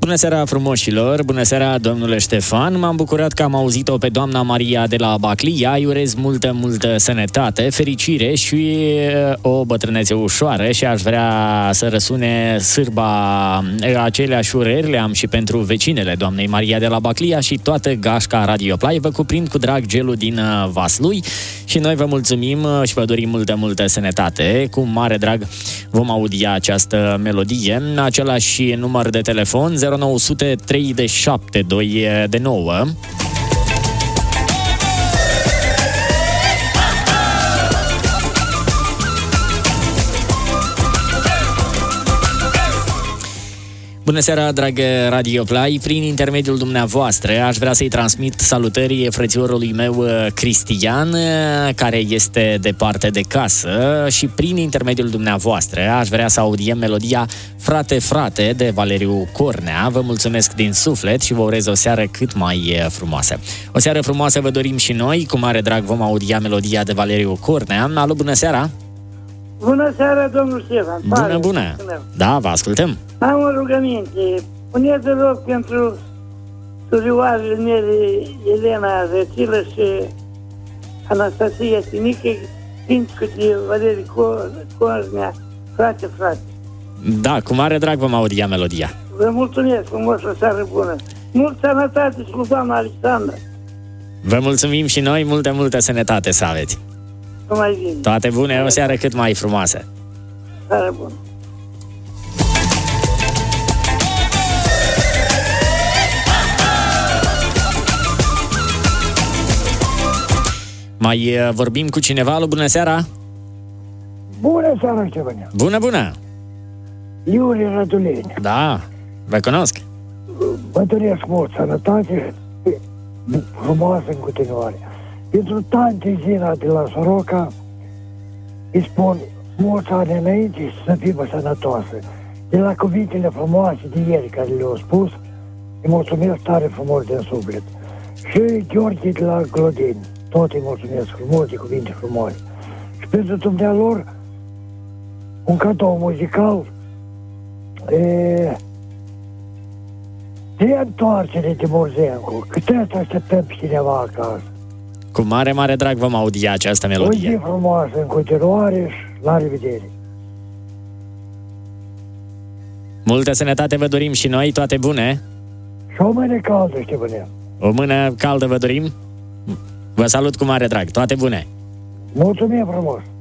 Bună seara, frumoșilor! Bună seara, domnule Ștefan! M-am bucurat că am auzit-o pe doamna Maria de la Baclia. Îi urez multă sănătate, fericire și o bătrânețe ușoară și aș vrea să răsune sârba aceleași urări le am și pentru vecinele doamnei Maria de la Baclia și toată gașca Radio Play. Vă cuprind cu drag gelul din Vaslui și noi vă mulțumim și vă dorim multă sănătate. Cu mare drag vom audia această melodie. Același număr de telefon 0900 3729. Bună seara, dragă Radio Play! Prin intermediul dumneavoastră aș vrea să-i transmit salutări frățiorului meu Cristian, care este departe de casă, și prin intermediul dumneavoastră aș vrea să audiem melodia Frate, frate de Valeriu Cornea. Vă mulțumesc din suflet și vă urez o seară cât mai frumoasă. O seară frumoasă vă dorim și noi, cu mare drag vom audia melodia de Valeriu Cornea. Alo, bună seara! Bună seara, domnul Ștefan! Bună! Da, vă ascultăm! Am o rugăminte. Puneți de rog pentru surioarele mele, Elena Rățilă și Anastasia Tinică, fiindcă de Valeriu Cornea, frate. Da, cu mare drag vom audia melodia. Vă mulțumesc, frumos, o seară bună. Multă sănătate și cu doamna Alexandra. Vă mulțumim și noi, multă sănătate să aveți. Mai bine. Toate bune, o seară cât mai frumoasă. Seară bună. Mai vorbim cu cineva? Alo, bună seara! Bună seara, Ștefania! Bună! Iulie Răduleni. Da, vă cunosc. Vă doresc mult sănătate frumoasă în continuare. Pentru tante Zina de la Soroca îi spun mulți ani înainte și să fie sănătoasă. De la cuvintele frumoase de ieri care le-au spus, îi mulțumesc tare frumos din suflet. Și Gheorghe de la Glodeni, tot îi mulțumesc frumos de cuvinte frumoase. Și pentru dumnealor un cadou muzical de întoarcere de Murzencu, că trebuie să așteptăm pe cineva acasă. Cu mare drag vom audia această melodie. O zi frumoasă în continuare și la revedere. Multă sănătate vă dorim și noi, toate bune. Și o mână caldă, Ștefania. O mână caldă vă dorim. Vă salut cu mare drag, toate bune. Mulțumim frumos.